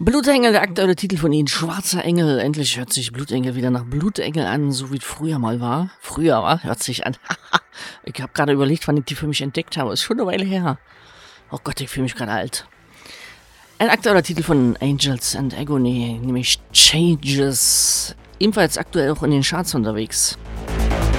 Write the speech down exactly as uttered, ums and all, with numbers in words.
Blutengel, der aktuelle Titel von Ihnen, Schwarzer Engel. Endlich hört sich Blutengel wieder nach Blutengel an, so wie es früher mal war. Früher war, hört sich an. Ich habe gerade überlegt, wann ich die für mich entdeckt habe. Ist schon eine Weile her. Oh Gott, ich fühle mich gerade alt. Ein aktueller Titel von Angels and Agony, nämlich Changes. Ebenfalls aktuell auch in den Charts unterwegs.